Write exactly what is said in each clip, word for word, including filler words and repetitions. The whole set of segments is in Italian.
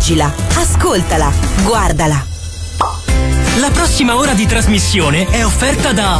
leggila, ascoltala, guardala. La prossima ora di trasmissione è offerta da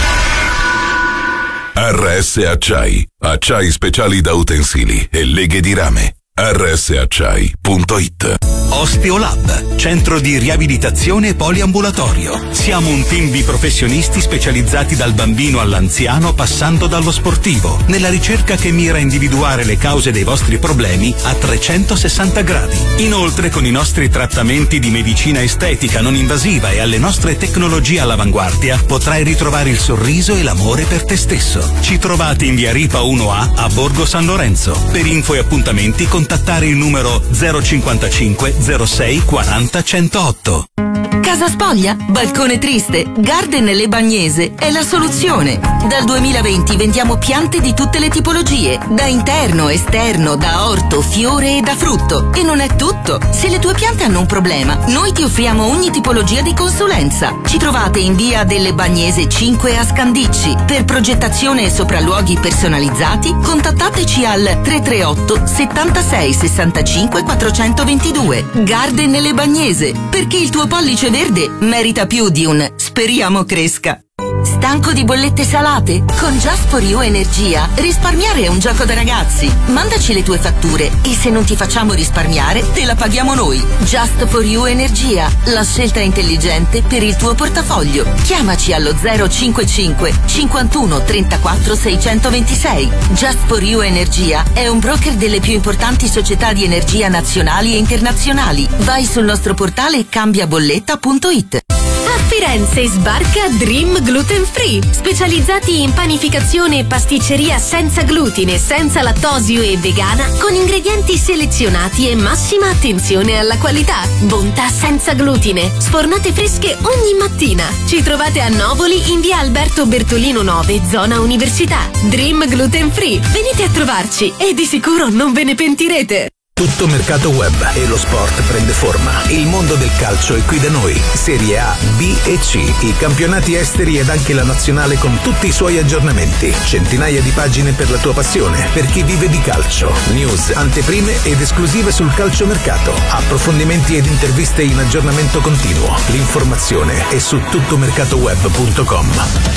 R S Acciai, acciai speciali da utensili e leghe di rame. R S acciai punto it. Osteolab, centro di riabilitazione poliambulatorio. Siamo un team di professionisti specializzati dal bambino all'anziano, passando dallo sportivo, nella ricerca che mira a individuare le cause dei vostri problemi a trecentosessanta gradi. Inoltre, con i nostri trattamenti di medicina estetica non invasiva e alle nostre tecnologie all'avanguardia, potrai ritrovare il sorriso e l'amore per te stesso. Ci trovate in via Ripa uno A a Borgo San Lorenzo. Per info e appuntamenti contattare il numero zero cinquantacinque zero sei quaranta centootto. Casa spoglia? Balcone triste? Garden Le Bagnese è la soluzione. Dal duemilaventi vendiamo piante di tutte le tipologie, da interno, esterno, da orto, fiore e da frutto. E non è tutto. Se le tue piante hanno un problema, noi ti offriamo ogni tipologia di consulenza. Ci trovate in via delle Bagnese cinque a Scandicci. Per progettazione e sopralluoghi personalizzati, contattateci al tre tre otto settantasei sessantacinque quattrocentoventidue. Garden Le Bagnese, perché il tuo pollice verde merita più di un speriamo cresca. Stanco di bollette salate? Con Just for You Energia risparmiare è un gioco da ragazzi. Mandaci le tue fatture e se non ti facciamo risparmiare te la paghiamo noi. Just for You Energia, la scelta intelligente per il tuo portafoglio. Chiamaci allo zero cinquantacinque cinquantuno trentaquattro seicentoventisei. Just for You Energia è un broker delle più importanti società di energia nazionali e internazionali. Vai sul nostro portale cambiabolletta punto it. A Firenze sbarca Dream Gluten Free, specializzati in panificazione e pasticceria senza glutine, senza lattosio e vegana, con ingredienti selezionati e massima attenzione alla qualità. Bontà senza glutine, sfornate fresche ogni mattina. Ci trovate a Novoli in via Alberto Bertolino nove, zona Università. Dream Gluten Free, venite a trovarci e di sicuro non ve ne pentirete. Tutto mercato web e lo sport prende forma. Il mondo del calcio è qui da noi. Serie A, B e C, i campionati esteri ed anche la nazionale con tutti i suoi aggiornamenti. Centinaia di pagine per la tua passione, per chi vive di calcio. News, anteprime ed esclusive sul calciomercato. Approfondimenti ed interviste in aggiornamento continuo. L'informazione è su tuttomercatoweb punto com.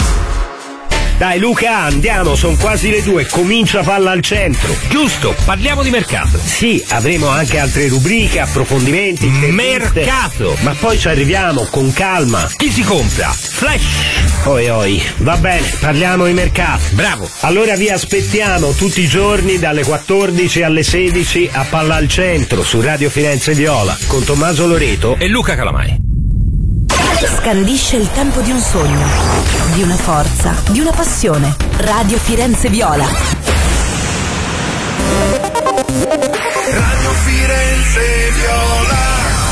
Dai Luca, andiamo, sono quasi le due, comincia Palla al Centro. Giusto, parliamo di mercato. Sì, avremo anche altre rubriche, approfondimenti. Mercato! Ma poi ci arriviamo, con calma. Chi si compra? Flash! Oi oi, va bene, parliamo di mercato. Bravo! Allora vi aspettiamo tutti i giorni dalle quattordici alle sedici a Palla al Centro su Radio Firenze Viola con Tommaso Loreto e Luca Calamai. Scandisce il tempo di un sogno, di una forza, di una passione. Radio Firenze Viola. Radio Firenze Viola.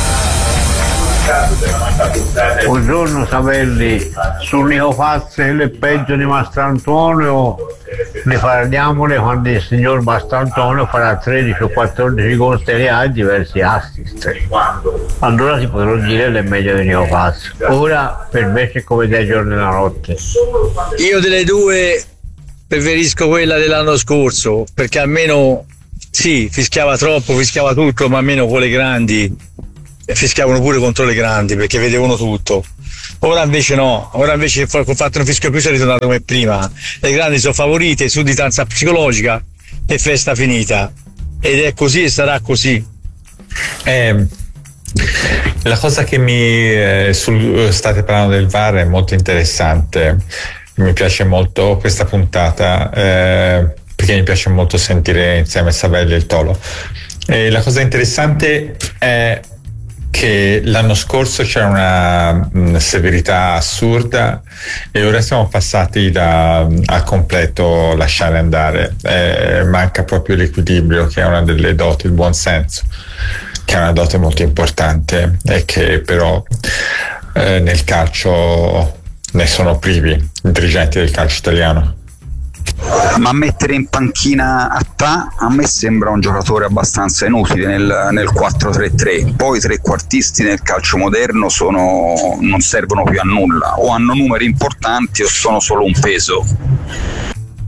Buongiorno Savelli, su Nico Fazzi è peggio di Mastrantonio. Ne parliamone quando il signor Mastrantonio farà tredici o quattordici gol Serie A e diversi assist. Allora si potrà dire che è meglio di Nico Fazzi. Ora per me c'è come dai giorni e la notte. Io delle due preferisco quella dell'anno scorso, perché almeno sì, fischiava troppo, fischiava tutto, ma almeno con le grandi fischiavano pure contro le grandi perché vedevano tutto. Ora invece no, ora invece col fatto non fischio più, si è ritornato come prima. Le grandi sono favorite, sudditanza psicologica e festa finita, ed è così e sarà così. Eh, la cosa che mi eh, sul, state parlando del V A R è molto interessante, mi piace molto questa puntata eh, perché mi piace molto sentire insieme a Savelli e il Tolo. E la cosa interessante è che l'anno scorso c'era una, una severità assurda e ora siamo passati da a completo lasciare andare. Eh, manca proprio l'equilibrio, che è una delle doti, il buon senso, che è una dote molto importante e che però eh, nel calcio ne sono privi i dirigenti del calcio italiano. Ma mettere in panchina Attà a me sembra un giocatore abbastanza inutile nel, nel quattro tre tre. Poi i trequartisti nel calcio moderno sono, non servono più a nulla, o hanno numeri importanti o sono solo un peso.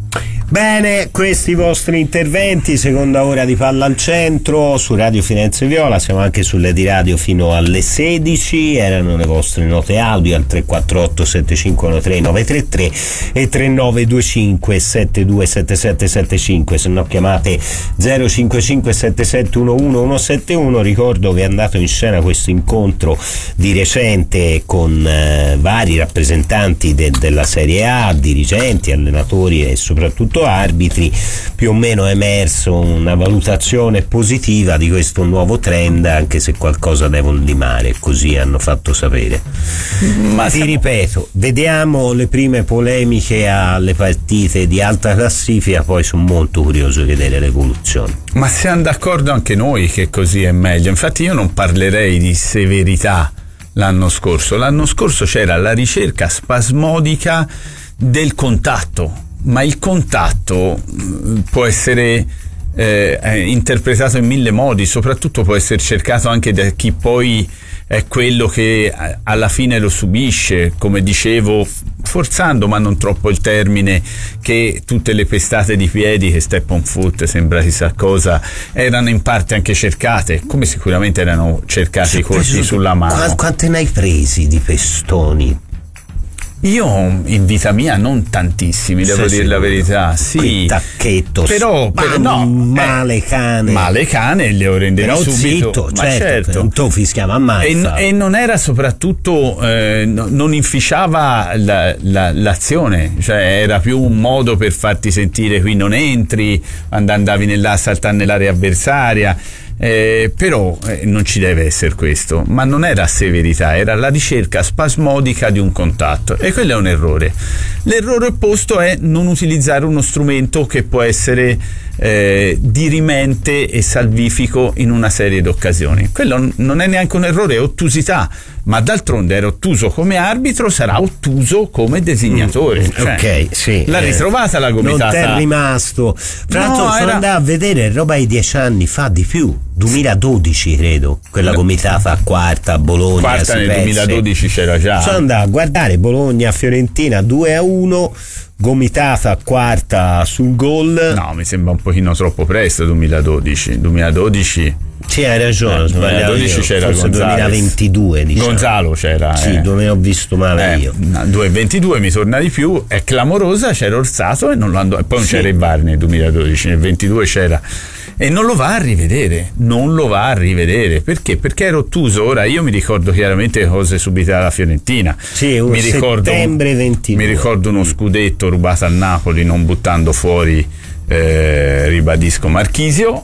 Bene, questi vostri interventi, seconda ora di Palla al Centro su Radio Firenze Viola, siamo anche sulle di radio fino alle sedici, erano le vostre note audio al tre quattro otto sette cinque uno tre nove tre tre e tre nove due cinque sette due sette sette sette cinque, se no chiamate zero cinque cinque sette sette uno uno uno sette uno. Ricordo che è andato in scena questo incontro di recente con eh, vari rappresentanti de- della Serie A, dirigenti, allenatori e soprattutto arbitri. Più o meno è emerso una valutazione positiva di questo nuovo trend, anche se qualcosa devono limare, così hanno fatto sapere. Ma ti ripeto, vediamo le prime polemiche alle partite di alta classifica, poi sono molto curioso di vedere l'evoluzione. Ma siamo d'accordo anche noi che così è meglio. Infatti io non parlerei di severità l'anno scorso. L'anno scorso c'era la ricerca spasmodica del contatto, ma il contatto può essere eh, interpretato in mille modi, soprattutto può essere cercato anche da chi poi è quello che alla fine lo subisce, come dicevo, forzando ma non troppo il termine, che tutte le pestate di piedi che step on foot sembra chissà cosa erano in parte anche cercate, come sicuramente erano cercati i colpi sulla mano. Quante ne hai presi di pestoni? Io in vita mia non tantissimi, devo Sei dire sicuro? la verità, sì. Quel tacchetto, però, però no, male cane, eh, male cane, le rendevi però subito, zitto, ma certo, certo. non tu fischiava a e, e non era soprattutto eh, no, non inficiava la, la, l'azione, cioè era più un modo per farti sentire qui non entri, quando andavi nella, a saltare nell'area avversaria. Eh, però eh, non ci deve essere questo, ma non era severità, era la ricerca spasmodica di un contatto, e quello è un errore. L'errore opposto è non utilizzare uno strumento che può essere eh, dirimente e salvifico in una serie di occasioni. Quello non è neanche un errore, è ottusità, ma d'altronde era ottuso come arbitro, sarà ottuso come designatore. Mm, cioè, ok, sì. l'ha ritrovata la gomitata. Non t'è rimasto. Fra l'altro No, sono era... andato a vedere roba di dieci anni fa, di più. duemiladodici credo, quella gomitata a quarta a Bologna. Quarta nel duemiladodici c'era già. Sono andato a guardare Bologna Fiorentina due a uno, gomitata a quarta sul gol. No, mi sembra un pochino troppo presto. duemiladodici duemiladodici Sì, hai ragione, ho eh, sbagliato duemiladodici io. c'era Forse Gonzales. duemilaventidue, diciamo. Gonzalo c'era, sì, eh. dove ho visto male eh, io. duemilaventidue mi torna di più, è clamorosa, c'era Orsato e non lo andò, e poi non sì. c'era il V A R nel duemiladodici, nel ventidue c'era, e non lo va a rivedere, non lo va a rivedere, perché? Perché era ottuso. Ora io mi ricordo chiaramente cose subite dalla Fiorentina, sì, un mi ricordo, settembre ventidue, mi ricordo uno scudetto rubato a Napoli non buttando fuori, eh, ribadisco, Marchisio,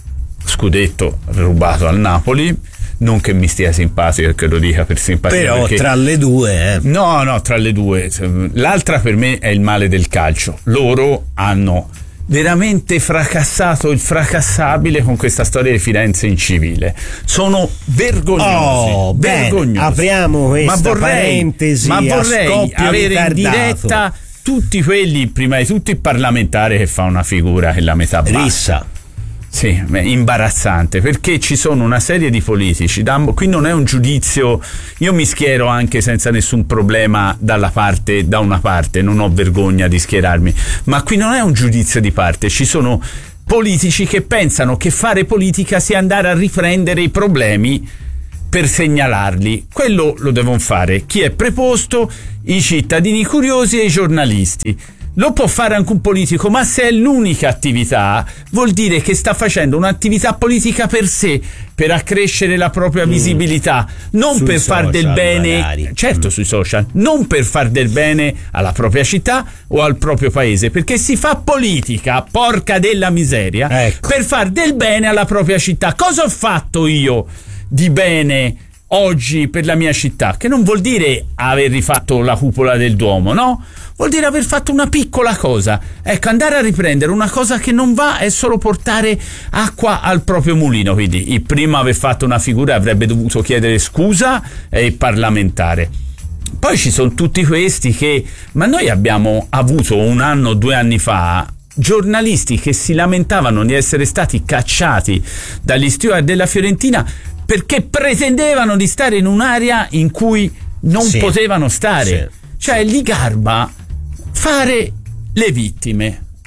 scudetto rubato al Napoli, non che mi stia simpatico che lo dica per simpatia, però perché... tra le due eh. no no tra le due l'altra per me è il male del calcio. Loro hanno veramente fracassato il fracassabile con questa storia di Firenze in civile, sono vergognosi, oh, vergognosi. Bene, apriamo questa ma vorrei, parentesi ma vorrei avere ritardato. in diretta tutti quelli, prima di tutto il parlamentare che fa una figura che la metà basta. Rissa. Sì, imbarazzante, perché ci sono una serie di politici, da, qui non è un giudizio, io mi schiero anche senza nessun problema dalla parte, da una parte, non ho vergogna di schierarmi, ma qui non è un giudizio di parte, ci sono politici che pensano che fare politica sia andare a riprendere i problemi per segnalarli. Quello lo devono fare chi è preposto, i cittadini curiosi e i giornalisti. Lo può fare anche un politico, ma se è l'unica attività vuol dire che sta facendo un'attività politica per sé, per accrescere la propria mm. visibilità, non sui per far del bene, magari. certo mm. sui social, non per far del bene alla propria città o al proprio paese, perché si fa politica, porca della miseria, ecco. per far del bene alla propria città. Cosa ho fatto io di bene oggi per la mia città? Che non vuol dire aver rifatto la cupola del Duomo, no? Vuol dire aver fatto una piccola cosa. Ecco, andare a riprendere una cosa che non va è solo portare acqua al proprio mulino. Quindi il primo aver fatto una figura avrebbe dovuto chiedere scusa e il parlamentare. Poi ci sono tutti questi che, ma noi abbiamo avuto un anno, due anni fa, giornalisti che si lamentavano di essere stati cacciati dagli steward della Fiorentina perché pretendevano di stare in un'area in cui non sì. potevano stare. Sì. Cioè gli garba fare le vittime,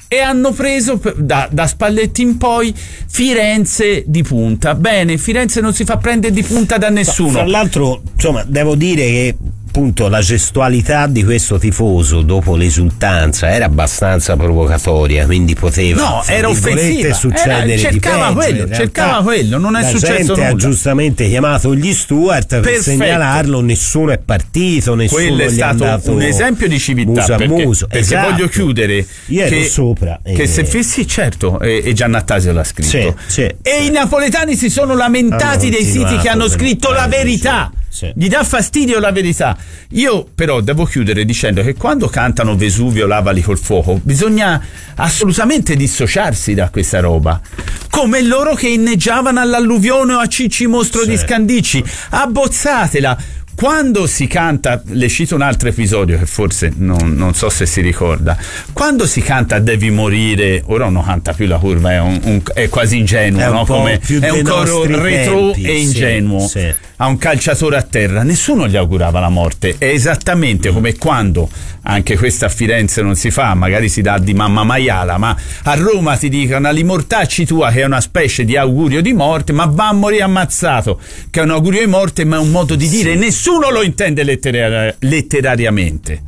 e hanno preso da, da Spalletti in poi Firenze di punta. Bene, Firenze non si fa prendere di punta da nessuno. Tra l'altro, insomma, devo dire che appunto la gestualità di questo tifoso dopo l'esultanza era abbastanza provocatoria, quindi poteva no, era offensiva, succedere era, cercava di peggio. quello, cercava quello, non è la successo gente nulla. Ha giustamente chiamato gli steward per Perfetto. segnalarlo, nessuno è partito, nessuno quello è gli stato è andato un esempio di civiltà, muso a perché, muso. perché Esatto. voglio chiudere io ero che, sopra che eh. se fessi certo e, e Giannattasio l'ha scritto sì, sì, e sì. i napoletani si sono lamentati hanno dei siti che hanno scritto la verità. Sì. Gli dà fastidio la verità. Io però devo chiudere dicendo che quando cantano Vesuvio lavali col fuoco bisogna assolutamente dissociarsi da questa roba, come loro che inneggiavano all'alluvione o a Cicci Mostro sì. di Scandicci. Abbozzatela. Quando si canta, le cito un altro episodio che forse non, non so se si ricorda, quando si canta Devi morire, ora non canta più la curva, è, un, un, è quasi ingenuo, è un, no? Come, è un coro retro tempi, e ingenuo, sì, sì. A un calciatore a terra, nessuno gli augurava la morte, è esattamente come quando, anche questa a Firenze non si fa, magari si dà di mamma maiala, ma a Roma ti dicono all'immortacci tua che è una specie di augurio di morte, ma va a morire ammazzato, che è un augurio di morte ma è un modo di dire, sì. Nessuno lo intende lettera- letterariamente.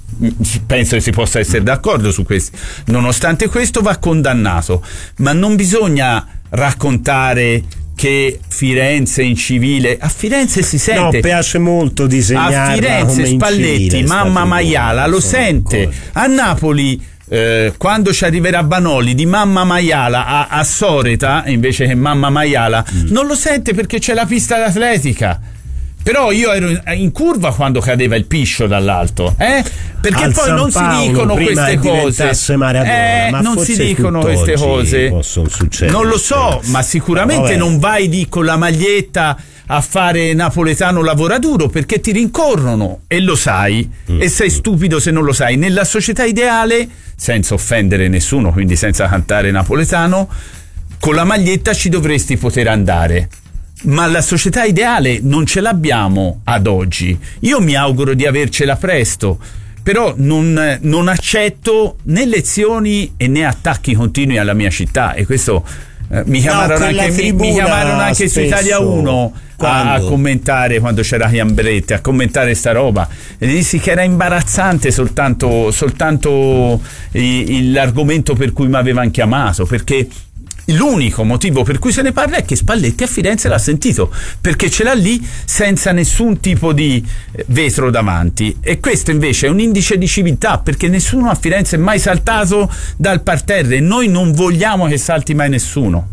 Penso che si possa essere d'accordo su questo. Nonostante questo va condannato, ma non bisogna raccontare che Firenze in civile, a Firenze si sente, no, piace molto disegnarla a Firenze come Spalletti, civile, mamma maiala, lo sente cose. A Napoli eh, quando ci arriverà Banoli di mamma maiala a, a Soreta invece che mamma maiala mm. non lo sente perché c'è la pista d'atletica. Però io ero in curva quando cadeva il piscio dall'alto, eh? Perché Al poi San non Paolo, si dicono queste cose. Maradona, eh, ma non si dicono queste cose. Non lo so, ma sicuramente non vai di con la maglietta a fare napoletano lavoraturo perché ti rincorrono e lo sai mm. e sei stupido se non lo sai. Nella società ideale, senza offendere nessuno, quindi senza cantare napoletano, con la maglietta ci dovresti poter andare. Ma la società ideale non ce l'abbiamo ad oggi. Io mi auguro di avercela presto, però non, non accetto né lezioni e né attacchi continui alla mia città, e questo eh, mi chiamarono no, anche, mi, mi chiamarono anche su Italia uno a, a commentare quando c'era Chiambretti, a commentare sta roba, e dissi che era imbarazzante soltanto, soltanto il, l'argomento per cui mi avevano chiamato, perché l'unico motivo per cui se ne parla è che Spalletti a Firenze l'ha sentito, perché ce l'ha lì senza nessun tipo di vetro davanti, e questo invece è un indice di civiltà, perché nessuno a Firenze è mai saltato dal parterre e noi non vogliamo che salti mai nessuno.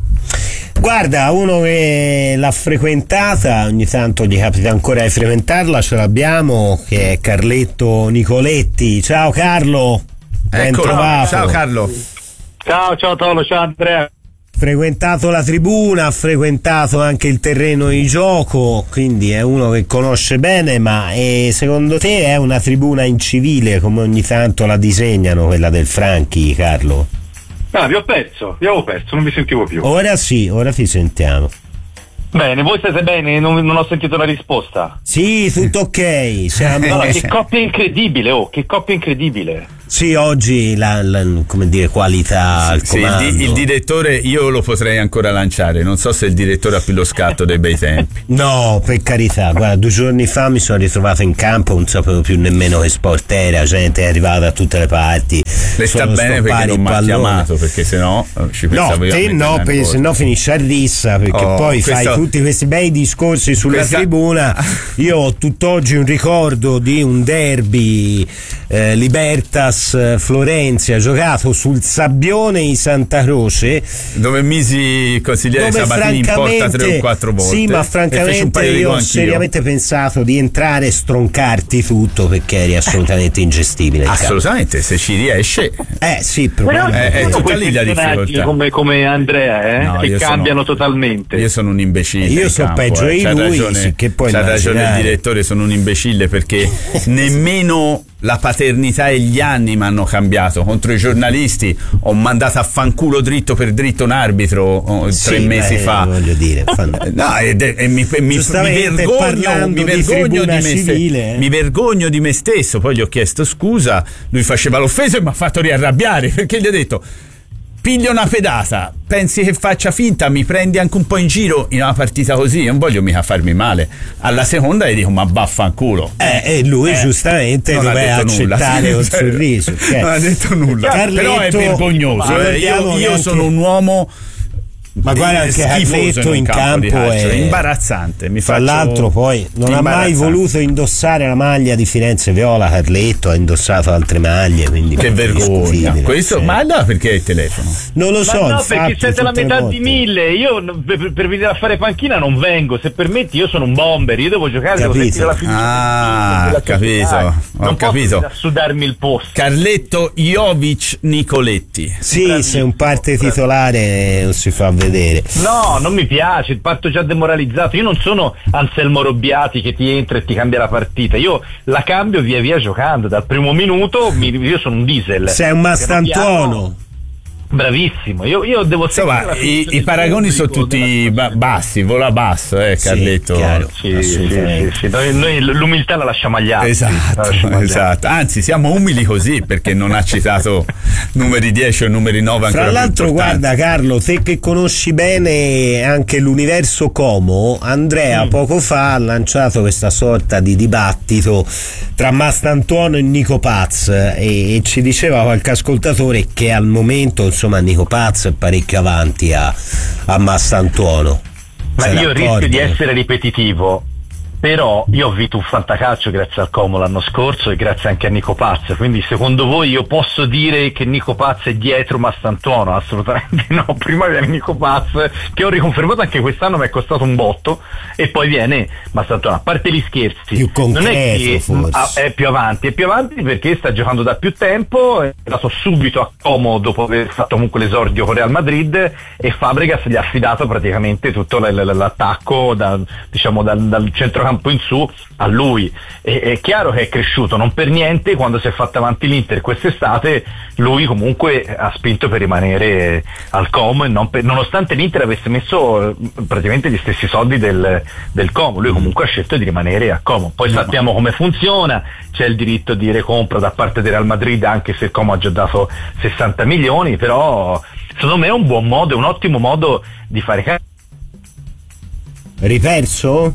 Guarda, uno che l'ha frequentata, ogni tanto gli capita ancora di frequentarla, ce l'abbiamo, che è Carletto Nicoletti. Ciao Carlo, ben trovato. Ciao Carlo. Ciao, ciao Tolo, ciao Andrea. Frequentato la tribuna, ha frequentato anche il terreno di gioco, quindi è uno che conosce bene, ma eh, secondo te è una tribuna incivile come ogni tanto la disegnano, quella del Franchi, Carlo? Ah, vi ho perso, vi avevo perso, non vi sentivo più. Ora sì, ora ti sentiamo. Bene, voi state bene? Non, non ho sentito la risposta. Sì, tutto ok. Siamo... No, che coppia incredibile, oh, che coppia incredibile. Sì, oggi la, la come dire, qualità al sì, comando. Il, il direttore io lo potrei ancora lanciare, non so se il direttore ha più lo scatto dei bei tempi. No, per carità, guarda, due giorni fa mi sono ritrovato in campo, non sapevo più nemmeno che sport era, gente è arrivata da tutte le parti. Le sta bene perché non mi ha chiamato, perché sennò ci pensavo no, io. Te no, per, se no finisce a rissa, perché oh, poi questo... fai tutti questi bei discorsi sulla questa... tribuna. Io ho tutt'oggi un ricordo di un derby eh, Libertas Florenzia giocato sul sabbione di Santa Croce, dove misi consigliere Sabatini in porta tre o quattro volte. Sì, ma francamente io ho seriamente pensato di entrare e stroncarti tutto, perché eri assolutamente ingestibile. Assolutamente, se ci riesce. Eh sì, probabilmente. È, è tutta lì la difficoltà. Come, come Andrea, eh, no, che cambiano sono, totalmente. Io sono un imbecille. Io sono peggio eh. di c'ha lui, ragione, sì, che poi c'ha ragione il direttore, sono un imbecille, perché nemmeno la paternità e gli anni mi hanno cambiato. Contro i giornalisti ho mandato a fanculo dritto per dritto un arbitro oh, sì, tre mesi beh, fa. Voglio dire, no, e, e mi, mi, mi vergogno, mi vergogno di, di me civile, eh. mi vergogno di me stesso. Poi gli ho chiesto scusa, lui faceva l'offesa e mi ha fatto fatto riarrabbiare, perché gli ho detto: piglio una pedata, pensi che faccia finta, mi prendi anche un po' in giro in una partita così, non voglio mica farmi male. Alla seconda gli dico: ma vaffanculo. Eh, e lui eh, giustamente doveva accettare col sorriso. Okay. Non ha detto nulla. Carletto, però è vergognoso. Eh. Io, io sono un uomo. Ma guarda, anche Carletto in campo, campo è imbarazzante. Mi Tra l'altro poi non ha mai voluto indossare la maglia di Firenze Viola. Carletto ha indossato altre maglie, quindi che vergogna questo, sì. Ma allora perché il telefono? Non lo so, ma no, infatti, perché siete la metà di mille. Io per, per venire a fare panchina non vengo, se permetti. Io sono un bomber, io devo giocare, devo sentire la fiducia. Ah, ho capito, ho non capito. Posso sudarmi il posto. Carletto Jovic Nicoletti. Sì, se un parte titolare non si fa vedere. No, non mi piace, parto già demoralizzato. Io non sono Anselmo Robbiati che ti entra e ti cambia la partita. Io la cambio via via giocando. Dal primo minuto mi, io sono un diesel. Sei un Mastantuono. Bravissimo, io, io devo insomma i, i paragoni sono tutti ba- bassi, vola basso, eh, Carletto. Sì, chiaro, sì, sì, sì, sì. Noi, noi l'umiltà la lasciamo agli altri. Esatto, lasciamo agli esatto. altri. Anzi, siamo umili così perché non ha citato numeri dieci o numeri nove ancora. Fra l'altro, guarda Carlo, te che conosci bene anche l'universo Como, Andrea mm. poco fa ha lanciato questa sorta di dibattito tra Mastantuono e Nico Paz e, e ci diceva qualche ascoltatore che al momento insomma Nico Paz è parecchio avanti a, a Mastantuono. Ma io rischio di essere ripetitivo, però io ho vinto un fantacalcio grazie al Como l'anno scorso e grazie anche a Nico Paz, quindi secondo voi io posso dire che Nico Paz è dietro Mastantuono? Assolutamente no. Prima viene Nico Paz, che ho riconfermato anche quest'anno, mi è costato un botto, e poi viene Mastantuono. A parte gli scherzi, più concreto, non è che forse. è più avanti, è più avanti perché sta giocando da più tempo, è andato subito a Como dopo aver fatto comunque l'esordio con Real Madrid, e Fabregas gli ha affidato praticamente tutto l- l- l'attacco da, diciamo dal, dal centrocampo in su a lui. E, è chiaro che è cresciuto, non per niente quando si è fatto avanti l'Inter quest'estate lui comunque ha spinto per rimanere al Como, e non per, nonostante l'Inter avesse messo praticamente gli stessi soldi del, del Como, lui comunque ha scelto di rimanere a Como. Poi sappiamo come funziona, c'è il diritto di recompra da parte del Real Madrid anche se il Como ha già dato sessanta milioni, però secondo me è un buon modo, è un ottimo modo di fare carriera. Riperso?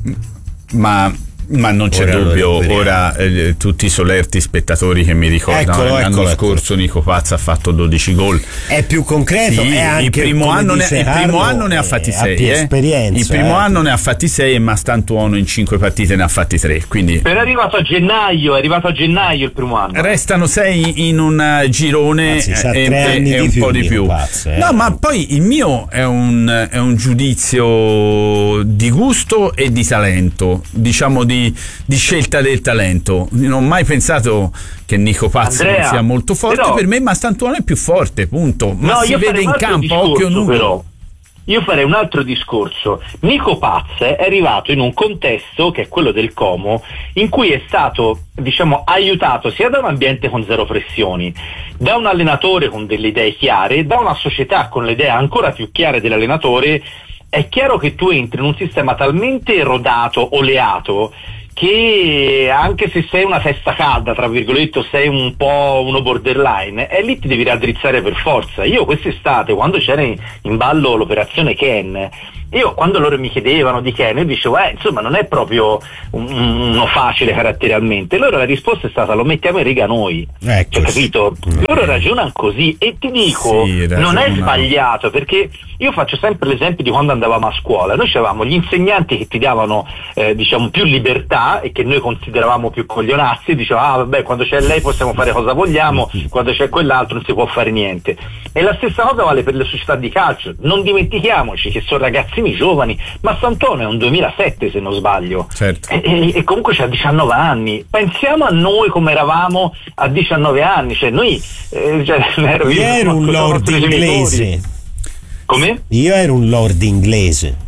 Ma, ma non c'è ora dubbio, ora eh, tutti i solerti spettatori che mi ricordano eccolo, l'anno eccolo, scorso eccolo. Nico Paz ha fatto dodici gol. È più concreto, sì, è anche il primo, anno ne, il primo anno ne ha fatti sei, più eh. esperienza, il primo eh. anno ne ha fatti sei e Mastantuono in cinque partite ne ha fatti tre, quindi però è arrivato a gennaio, è arrivato a gennaio il primo anno. Restano sei in un girone. Anzi, e, e, e un più po' di più. Paz, eh. No, ma poi il mio è un, è un giudizio di gusto e di talento, diciamo di, di scelta del talento. Non ho mai pensato che Nico Paz Andrea, non sia molto forte, però, per me Mastantuono è più forte, punto. Ma no, si vede in campo a occhio nudo. Però io farei un altro discorso. Nico Paz è arrivato in un contesto che è quello del Como, in cui è stato, diciamo, aiutato sia da un ambiente con zero pressioni, da un allenatore con delle idee chiare, da una società con le idee ancora più chiare dell'allenatore. È chiaro che tu entri in un sistema talmente rodato, oleato, che anche se sei una testa calda, tra virgolette, o sei un po' uno borderline, e lì ti devi raddrizzare per forza. Io quest'estate, quando c'era in ballo l'operazione Ken, io quando loro mi chiedevano di Ken, io dicevo, eh, insomma, non è proprio un, uno facile caratterialmente. Loro la risposta è stata: lo mettiamo in riga noi. Ecco, cioè, capito? Loro ragionano così, e ti dico, sì, non è sbagliato, perché io faccio sempre l'esempio di quando andavamo a scuola. Noi avevamo gli insegnanti che ti davano, eh, diciamo, più libertà e che noi consideravamo più coglionazzi, dicevamo, ah vabbè, quando c'è lei possiamo fare cosa vogliamo, quando c'è quell'altro non si può fare niente. E la stessa cosa vale per le società di calcio. Non dimentichiamoci che sono ragazzini giovani, Mastantuono è un duemilasette se non sbaglio, certo. e, e, e comunque c'ha diciannove anni. Pensiamo a noi come eravamo a diciannove anni, cioè noi eh, cioè, ero, io ero un lord inglese. Come? Io ero un lord inglese.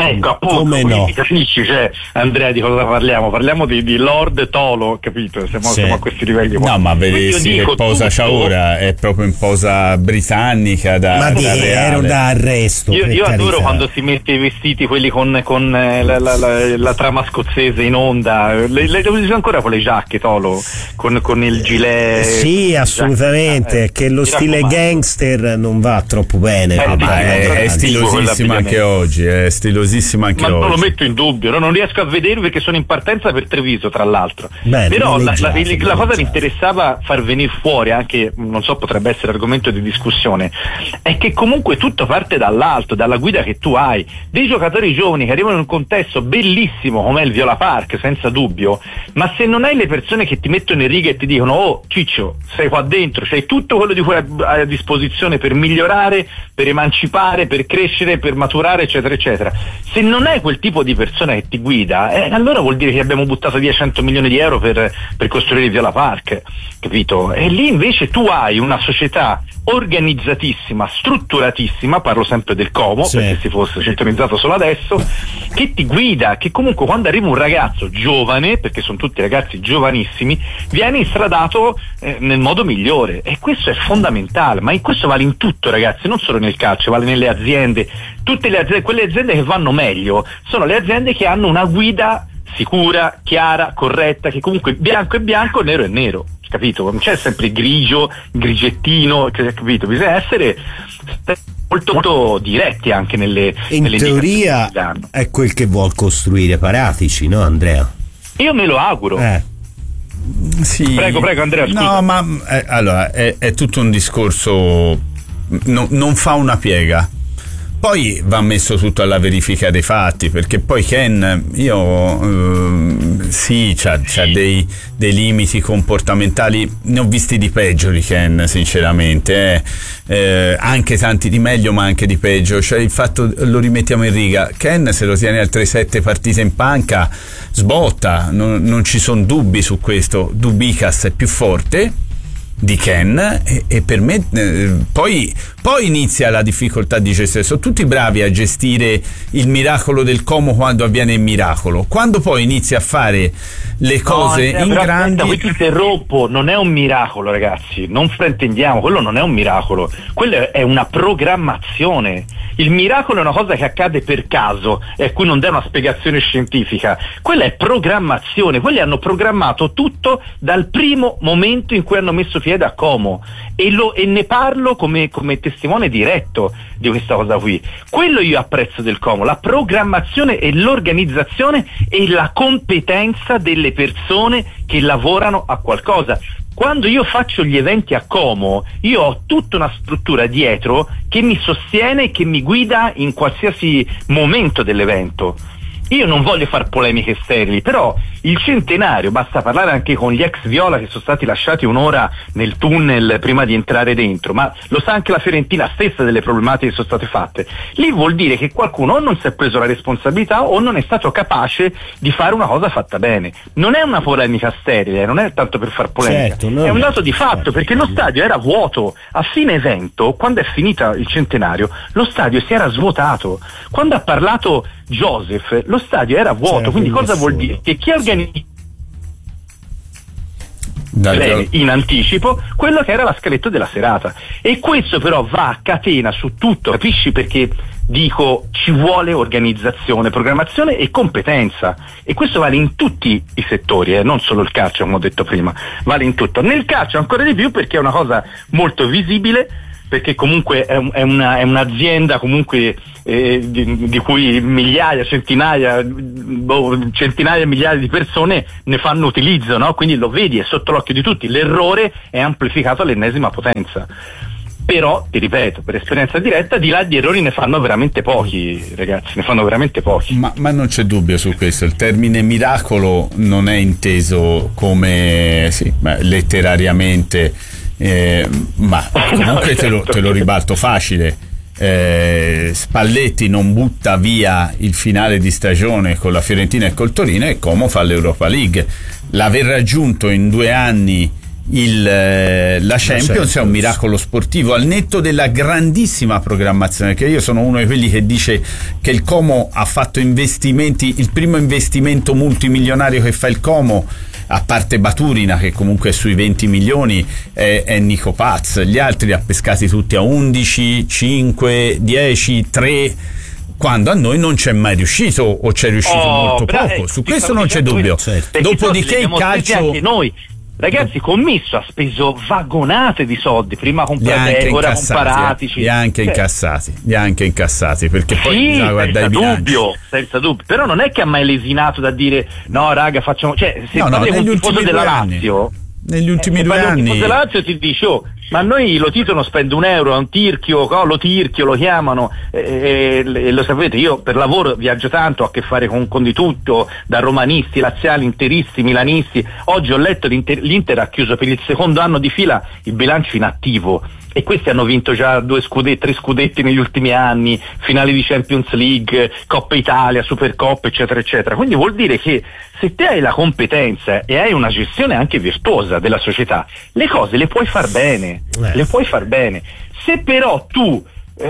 Ecco, appunto, come quindi no? capisci, cioè, Andrea, di cosa parliamo? Parliamo di, di Lord Tolo, capito? Siamo, Sì. siamo a questi livelli qua. No, ma Quindi io vedessi che dico posa tutto- c'ha ora, è proprio in posa britannica da, Ma di da reale. ero da arresto. Io, per io adoro carità. quando si mette i vestiti quelli con, con eh, la, la, la, la trama scozzese in onda. Le, le, le usi ancora con le giacche, Tolo? Con, con il gilet? Sì, assolutamente, Eh, che lo mi stile raccomando. gangster non va troppo bene. Eh, per ma Ma me. è, è stilosissimo anche oggi, è stilosissimo anche Ma non lo oggi. metto in dubbio, no? Non riesco a vedervi perché sono in partenza per Treviso, tra l'altro. Bene, Però la, la, noleggiate, la cosa noleggiate. mi interessava far venire fuori, anche, non so, potrebbe essere argomento di discussione, è che comunque tutto parte dall'alto, dalla guida che tu hai, dei giocatori giovani che arrivano in un contesto bellissimo come il Viola Park, senza dubbio, ma se non hai le persone che ti mettono in riga e ti dicono: oh Ciccio, sei qua dentro, c'hai tutto quello di cui hai a disposizione per migliorare, per emancipare, per crescere, per maturare, eccetera eccetera, se non hai quel tipo di persona che ti guida, eh, allora vuol dire che abbiamo buttato via cento milioni di euro per, per costruire il Viola Park, capito? E lì invece tu hai una società organizzatissima, strutturatissima, parlo sempre del Como, Sì. perché si fosse centralizzato solo adesso, che ti guida, che comunque quando arriva un ragazzo giovane, perché sono tutti ragazzi giovanissimi, viene instradato eh, nel modo migliore, e questo è fondamentale, ma in questo vale in tutto, ragazzi, non solo nel calcio, vale nelle aziende. Tutte le aziende, quelle aziende che vanno meglio sono le aziende che hanno una guida sicura, chiara, corretta, che comunque bianco è bianco, nero è nero, capito? Non c'è sempre grigio, grigettino, capito? Bisogna essere molto, molto diretti anche nelle, In nelle teoria indicazioni che danno. è quel che vuol costruire Paratici, no Andrea? Io me lo auguro. Eh. Sì. Prego, prego Andrea, scusa. No, ma eh, allora è, è tutto un discorso, no, non fa una piega. Poi va messo tutto alla verifica dei fatti, perché poi Ken, io ehm, sì, c'ha, c'ha dei, dei limiti comportamentali, ne ho visti di peggio di Ken, sinceramente, eh. Eh, anche tanti di meglio, ma anche di peggio. Cioè il fatto, lo rimettiamo in riga, Ken se lo tiene altre sette partite in panca sbotta, non, non ci sono dubbi su questo. Dubicas è più forte di Ken e, e per me eh, poi, poi inizia la difficoltà di gestire. Sono tutti bravi a gestire il miracolo del Como quando avviene il miracolo, quando poi inizia a fare le cose no, Andrea, in però grandi. aspetta, qui ti interrompo, non è un miracolo, ragazzi, non fraintendiamo, quello non è un miracolo, quello è una programmazione. Il miracolo è una cosa che accade per caso e a cui non dà una spiegazione scientifica, quella è programmazione. Quelli hanno programmato tutto dal primo momento in cui hanno messo piede a Como, e, lo, e ne parlo come, come testimone diretto di questa cosa qui. Quello io apprezzo del Como, la programmazione e l'organizzazione e la competenza delle persone che lavorano a qualcosa. Quando io faccio gli eventi a Como, io ho tutta una struttura dietro che mi sostiene e che mi guida in qualsiasi momento dell'evento. Io non voglio far polemiche sterili, però il centenario, basta parlare anche con gli ex Viola che sono stati lasciati un'ora nel tunnel prima di entrare dentro, ma lo sa anche la Fiorentina stessa delle problematiche che sono state fatte. Lì vuol dire che qualcuno o non si è preso la responsabilità o non è stato capace di fare una cosa fatta bene. Non è una polemica sterile, non è tanto per far polemica, Certo, no, è un no, dato di fatto, certo. perché lo stadio era vuoto. A fine evento, quando è finita il centenario, lo stadio si era svuotato. Quando ha parlato Joseph, lo stadio era vuoto, C'era quindi quel cosa vuol nessuno. dire? Che chi organizza Dal- bene in anticipo quello che era la scaletta della serata, e questo però va a catena su tutto, capisci perché dico ci vuole organizzazione, programmazione e competenza, e questo vale in tutti i settori, eh, non solo il calcio, come ho detto prima, vale in tutto. Nel calcio ancora di più perché è una cosa molto visibile, perché comunque è, un, è, una, è un'azienda comunque eh, di, di cui migliaia, centinaia, boh, centinaia, migliaia di persone ne fanno utilizzo, no? Quindi lo vedi, è sotto l'occhio di tutti, l'errore è amplificato all'ennesima potenza. Però, ti ripeto, per esperienza diretta, di là di errori ne fanno veramente pochi, ragazzi, ne fanno veramente pochi. Ma, ma non c'è dubbio su questo, il termine miracolo non è inteso come sì, ma letterariamente, eh, ma comunque te lo, te lo ribalto facile. Eh, Spalletti non butta via il finale di stagione con la Fiorentina e col Torino, e Como fa l'Europa League. L'aver raggiunto in due anni il, eh, la Champions, Champions è un miracolo sportivo, al netto della grandissima programmazione, che io sono uno di quelli che dice che il Como ha fatto investimenti, il primo investimento multimilionario che fa il Como, a parte Baturina che comunque è sui venti milioni, è, è Nico Paz. Gli altri li ha pescati tutti a undici, cinque, dieci, tre, quando a noi non c'è mai riuscito, o c'è riuscito oh, molto bra- poco, eh, su questo non c'è dubbio. Certo. Dopodiché il calcio, anche noi ragazzi, Commisso ha speso vagonate di soldi, prima con Pradè, ora con Paratici, li ha anche cioè, incassati, li ha anche incassati, perché poi sì, bisogna guardare i bilanci. Dubbio, senza dubbio, però non è che ha mai lesinato da dire no raga facciamo, cioè se no, parli no, con un tifoso della Lazio, negli ultimi eh, due anni, il tifoso della Lazio ti dice oh, ma noi lo Tito non spende un euro, è un tirchio, oh, lo tirchio lo chiamano, e, e, e lo sapete, io per lavoro viaggio tanto, ho a che fare con, con di tutto, da romanisti, laziali, interisti, milanisti. Oggi ho letto l'Inter, l'Inter ha chiuso per il secondo anno di fila il bilancio in attivo, e questi hanno vinto già due scudetti, tre scudetti negli ultimi anni, finali di Champions League, Coppa Italia, Supercoppa, eccetera eccetera. Quindi vuol dire che se te hai la competenza e hai una gestione anche virtuosa della società, le cose le puoi far bene, eh. le puoi far bene. Se però tu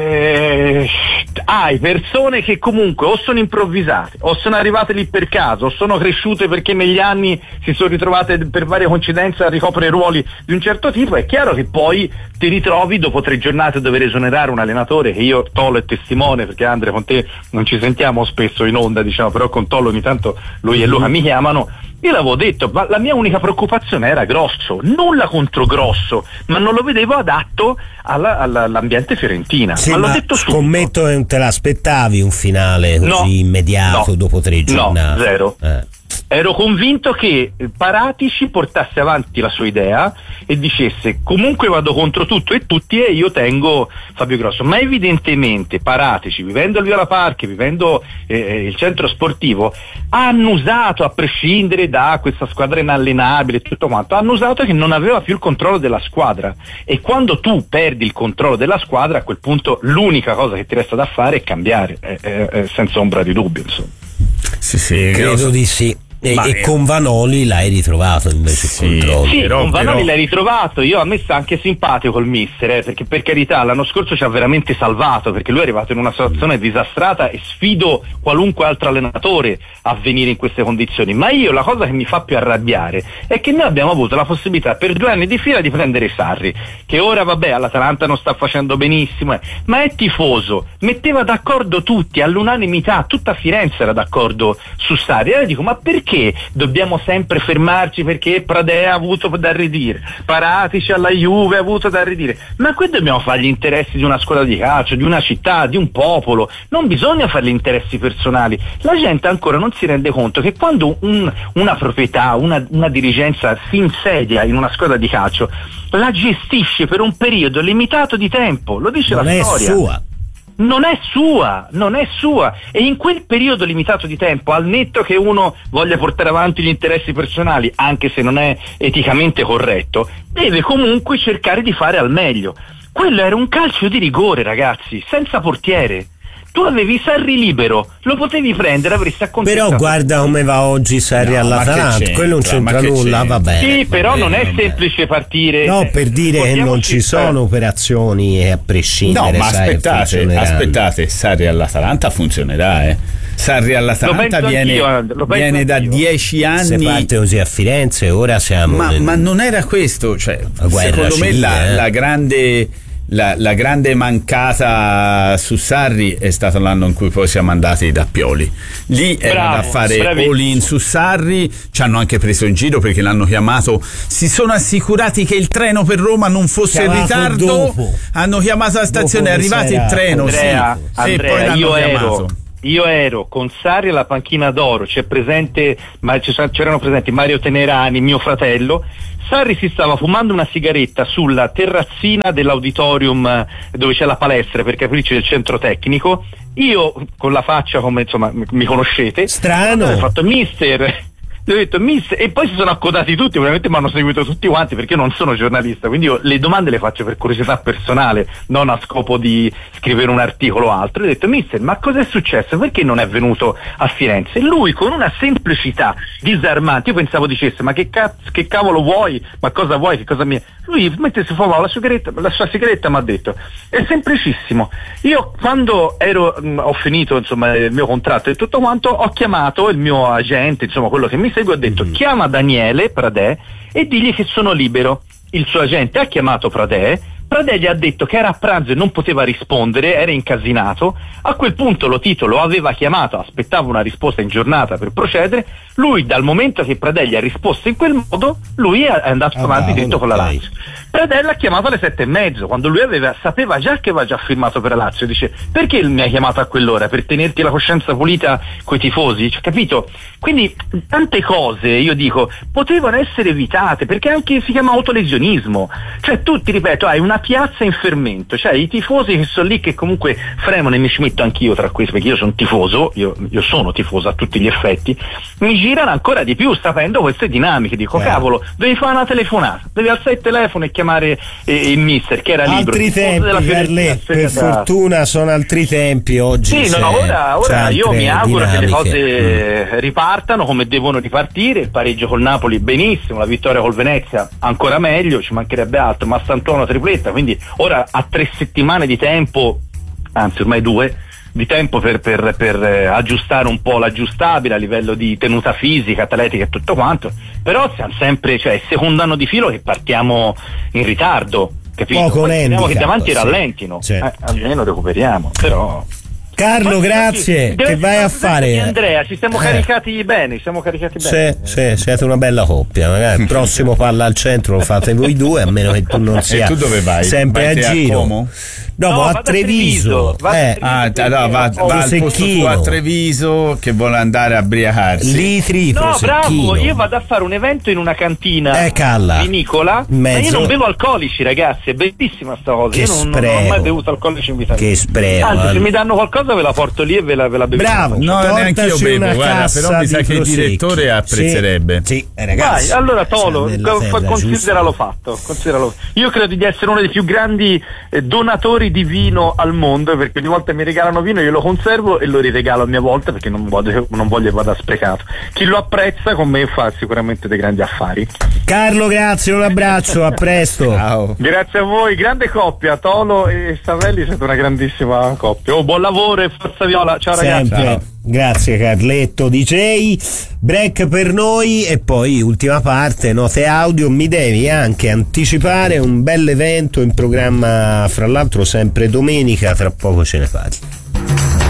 eh, hai persone che comunque o sono improvvisate, o sono arrivate lì per caso, o sono cresciute perché negli anni si sono ritrovate per varie coincidenze a ricoprire ruoli di un certo tipo, è chiaro che poi ti ritrovi dopo tre giornate a dover esonerare un allenatore, che io Tolo è testimone, perché Andre con te non ci sentiamo spesso in onda, diciamo, però con Tolo ogni tanto lui e Luca mi chiamano. Io l'avevo detto, ma la mia unica preoccupazione era Grosso, nulla contro Grosso, ma non lo vedevo adatto alla, alla, all'ambiente fiorentina. Sì, ma ma l'ho detto subito. Scommetto che non te l'aspettavi un finale così no, immediato no, dopo tre giornate. No, zero. Eh. Ero convinto che Paratici portasse avanti la sua idea e dicesse comunque vado contro tutto e tutti e io tengo Fabio Grosso, ma evidentemente Paratici, vivendo al Viola Park, vivendo eh, il centro sportivo, ha annusato, a prescindere da questa squadra inallenabile e tutto quanto, ha annusato che non aveva più il controllo della squadra, e quando tu perdi il controllo della squadra, a quel punto l'unica cosa che ti resta da fare è cambiare, eh, eh, senza ombra di dubbio, insomma. Sì, sì, credo so. di sì. E, Ma e è... con Vanoli l'hai ritrovato invece sì, il controllo. Sì, però, con Vanoli però... l'hai ritrovato. Io a me sta anche simpatico il mister, eh, perché per carità l'anno scorso ci ha veramente salvato, perché lui è arrivato in una situazione disastrata e sfido qualunque altro allenatore a venire in queste condizioni. Ma io la cosa che mi fa più arrabbiare è che noi abbiamo avuto la possibilità per due anni di fila di prendere Sarri, che ora vabbè all'Atalanta non sta facendo benissimo, eh, ma è tifoso, metteva d'accordo tutti all'unanimità, tutta Firenze era d'accordo su Sarri. E io dico, ma perché dobbiamo sempre fermarci perché Pradè ha avuto da ridire, Paratici alla Juve ha avuto da ridire? Ma qui dobbiamo fare gli interessi di una squadra di calcio, di una città, di un popolo, non bisogna fare gli interessi personali. La gente ancora non si rende conto che quando un, una proprietà, una, una dirigenza si insedia in una squadra di calcio, la gestisce per un periodo limitato di tempo, lo dice non la è storia. Sua. Non è sua, non è sua, e in quel periodo limitato di tempo, al netto che uno voglia portare avanti gli interessi personali, anche se non è eticamente corretto, deve comunque cercare di fare al meglio. Quello era un calcio di rigore, ragazzi, senza portiere. Tu avevi Sarri libero, lo potevi prendere, avresti accontentato. Però guarda come va oggi Sarri no, all'Atalanta, quello non c'entra nulla, va bene. Sì, va però bene, non è va semplice bene. partire. No, per dire che non ci sono eh. operazioni a prescindere. No, ma sai, aspettate, aspettate, Sarri all'Atalanta funzionerà, eh. Sarri all'Atalanta viene, anch'io, viene da dieci anni. Se parte così a Firenze, ora siamo. Ma, nel... ma non era questo, cioè, secondo me la, eh. la grande. La, la grande mancata su Sarri è stato l'anno in cui poi siamo andati da Pioli. Lì era da fare all in su Sarri, ci hanno anche preso in giro perché l'hanno chiamato, si sono assicurati che il treno per Roma non fosse in ritardo, dopo. Hanno chiamato la stazione, dopo è arrivato il treno, Andrea, sì, Andrea, e poi l'hanno io chiamato. Ero. Io ero con Sarri alla panchina d'oro, c'è presente, ma c'erano presenti Mario Tenerani, mio fratello. Sarri si stava fumando una sigaretta sulla terrazzina dell'auditorium dove c'è la palestra, per capirci, del centro tecnico. Io con la faccia come insomma mi conoscete, strano, ho fatto mister, Gli ho detto mister, e poi si sono accodati tutti, ovviamente mi hanno seguito tutti quanti perché io non sono giornalista, quindi io le domande le faccio per curiosità personale, non a scopo di scrivere un articolo o altro. Gli ho detto mister, ma cosa è successo? Perché non è venuto a Firenze? E lui con una semplicità disarmante, io pensavo dicesse ma che cazzo, che cavolo vuoi? Ma cosa vuoi? Che cosa mi... Lui mentre si fumava la sigaretta, la sua sigaretta mi ha detto è semplicissimo, io quando ero mh, ho finito insomma il mio contratto e tutto quanto, ho chiamato il mio agente, insomma quello che mi segue, ho detto mm-hmm. chiama Daniele Pradè e digli che sono libero. Il suo agente ha chiamato Pradè, Pradè gli ha detto che era a pranzo e non poteva rispondere, era incasinato. A quel punto lo titolo aveva chiamato, aspettava una risposta in giornata per procedere. Lui, dal momento che Pradè gli ha risposto in quel modo, lui è andato ah, avanti dritto con la Lazio. Pradè l'ha chiamato alle sette e mezzo, quando lui aveva, sapeva già che aveva già firmato per la Lazio. Dice, perché mi hai chiamato a quell'ora? Per tenerti la coscienza pulita coi tifosi? Cioè, capito? Quindi tante cose, io dico, potevano essere evitate, perché anche si chiama autolesionismo. Cioè tu, ti ripeto, hai una piazza in fermento, cioè i tifosi che sono lì, che comunque fremono, e mi ci metto anch'io tra questi perché io sono tifoso, io, io sono tifoso a tutti gli effetti, mi girano ancora di più sapendo queste dinamiche. Dico, eh. cavolo, devi fare una telefonata, devi alzare il telefono e chiamare eh, il mister che era libero. Altri tempi, Carlè, per fortuna sono altri tempi oggi. Sì, no, no, ora, ora io mi auguro dinamiche. Che le cose mm. ripartano come devono ripartire. Il pareggio col Napoli benissimo, la vittoria col Venezia ancora meglio, ci mancherebbe altro, ma Sant'Antonio tripletta. Quindi ora ha tre settimane di tempo, anzi ormai due, di tempo per, per, per eh, aggiustare un po' l'aggiustabile a livello di tenuta fisica, atletica e tutto quanto, però siamo sempre, cioè il secondo anno di filo che partiamo in ritardo, capito? Poco speriamo che davanti sì. rallentino, sì. eh, almeno recuperiamo, però... Carlo, grazie. Che vai a fare? Andrea, ci siamo eh. caricati bene, ci siamo caricati bene. Sì, sì, siete una bella coppia. Magari il prossimo Palla al Centro lo fate voi due, a meno che tu non sia. E tu dove vai? Sempre vai a giro. A Como? No, no, a Treviso. Va eh. Ah, no, va, va, va al posto tuo a Treviso che vuole andare a briacarsi. Litri, no, prosecchino. bravo, io vado a fare un evento in una cantina eh, calla. vinicola, ma io non bevo alcolici, ragazzi, è bellissima sta cosa. Che io non, non ho mai bevuto alcolici in vita mia. Che spreco. Anzi, se mi danno qualcosa ve la porto lì e ve la, ve la bevo. Bravo, no, neanche io bevo, guarda, però mi sa che il direttore apprezzerebbe. Sì, sì eh, ragazzi. Vai, allora Tolo, consideralo fatto, consideralo. Io credo di essere uno dei più grandi eh, donatori di vino al mondo, perché ogni volta mi regalano vino, io lo conservo e lo riregalo a mia volta, perché non voglio, non voglio che vada sprecato. Chi lo apprezza con me fa sicuramente dei grandi affari. Carlo, grazie, un abbraccio, a presto. Ciao. Grazie a voi, grande coppia, Tolo e Savelli, siete una grandissima coppia. Oh, buon lavoro e forza Viola, ciao ragazzi. Sempre. Ciao. Grazie Carletto D J. Break per noi e poi ultima parte, note audio. Mi devi anche anticipare un bel evento in programma, fra l'altro sempre domenica, tra poco ce ne parli.